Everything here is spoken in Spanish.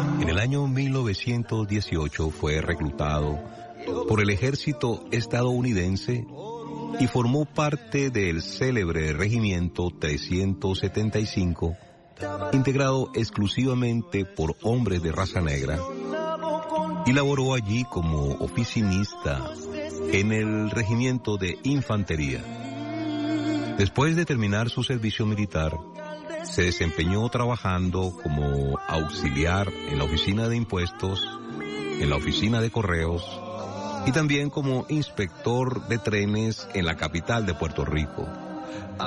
En el año 1918 fue reclutado por el ejército estadounidense y formó parte del célebre Regimiento 375, integrado exclusivamente por hombres de raza negra, y laboró allí como oficinista en el Regimiento de Infantería. Después de terminar su servicio militar, se desempeñó trabajando como auxiliar en la oficina de impuestos, en la oficina de correos y también como inspector de trenes en la capital de Puerto Rico.